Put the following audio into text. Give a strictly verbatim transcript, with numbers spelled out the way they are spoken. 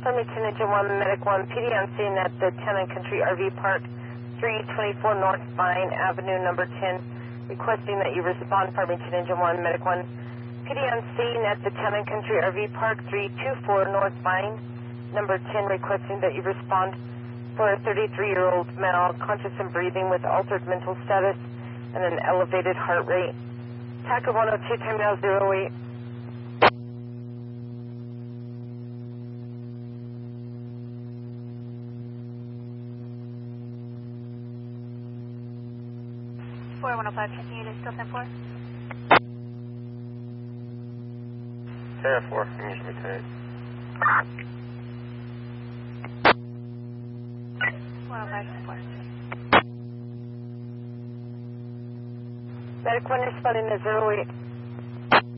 Farmington Engine one, Medic one, P D on scene at the Town and Country R V Park, three twenty-four North Vine Avenue, number ten, requesting that you respond. Farmington Engine one, Medic one, P D on scene at the Town and Country R V Park, three twenty-four North Vine, number ten, requesting that you respond for a thirty-three-year-old male, conscious and breathing with altered mental status and an elevated heart rate. T A C one oh two, time now zero eight. four one oh five, checking unit, still ten four. ten four, can you use me take? one oh five, ten four. Medic one responding to zero eight.